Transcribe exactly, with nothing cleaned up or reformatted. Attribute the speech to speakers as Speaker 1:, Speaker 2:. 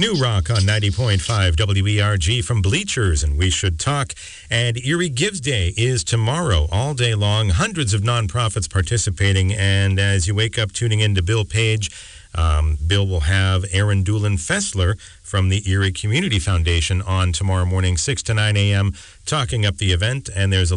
Speaker 1: New Rock on ninety point five W E R G from Bleachers and We Should Talk. And Erie Gives Day is tomorrow, all day long. Hundreds of nonprofits participating. And as you wake up tuning in to Bill Page, um, Bill will have Aaron Doolin Fessler from the Erie Community Foundation on tomorrow morning, six to nine a.m., talking up the event. And there's a